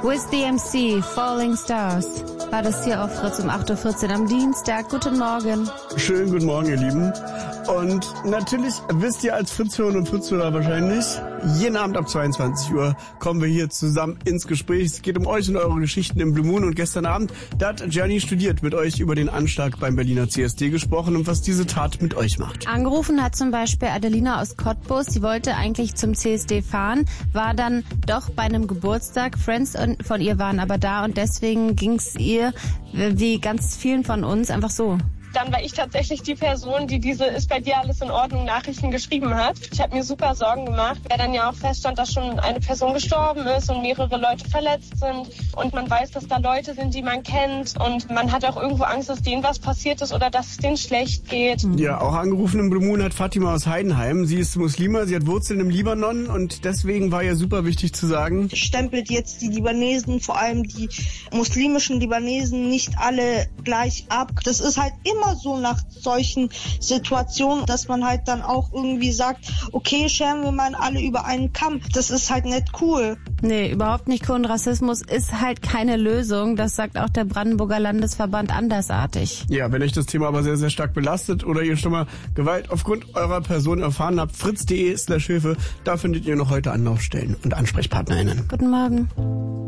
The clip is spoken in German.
With the MC, Falling Stars. War das hier auf Fritz um 8.14 Uhr am Dienstag. Guten Morgen. Schönen guten Morgen, ihr Lieben. Und natürlich wisst ihr als Fritz-Hörer und Fritz-Hörer wahrscheinlich, jeden Abend ab 22 Uhr kommen wir hier zusammen ins Gespräch. Es geht um euch und eure Geschichten im Blue Moon. Und gestern Abend, da hat Gianni studiert, mit euch über den Anschlag beim Berliner CSD gesprochen und was diese Tat mit euch macht. Angerufen hat zum Beispiel Adelina aus Cottbus. Sie wollte eigentlich zum CSD fahren, war dann doch bei einem Geburtstag. Friends von ihr waren aber da und deswegen ging's ihr, wie ganz vielen von uns, einfach so. Dann war ich tatsächlich die Person, die diese "Ist bei dir alles in Ordnung" Nachrichten geschrieben hat. Ich habe mir super Sorgen gemacht, weil dann ja auch feststand, dass schon eine Person gestorben ist und mehrere Leute verletzt sind. Und man weiß, dass da Leute sind, die man kennt. Und man hat auch irgendwo Angst, dass denen was passiert ist oder dass es denen schlecht geht. Ja, auch angerufen im Blue Moon hat Fatima aus Heidenheim. Sie ist Muslima, sie hat Wurzeln im Libanon und deswegen war ihr super wichtig zu sagen: Stempelt jetzt die Libanesen, vor allem die muslimischen Libanesen, nicht alle gleich ab. Das ist halt immer so nach solchen Situationen, dass man halt dann auch irgendwie sagt, okay, scheren wir mal alle über einen Kamm. Das ist halt nicht cool. Nee, überhaupt nicht cool. Und Rassismus ist halt keine Lösung. Das sagt auch der Brandenburger Landesverband Andersartig. Ja, wenn euch das Thema aber sehr, sehr stark belastet oder ihr schon mal Gewalt aufgrund eurer Person erfahren habt, fritz.de/Hilfe, da findet ihr noch heute Anlaufstellen und AnsprechpartnerInnen. Guten Morgen.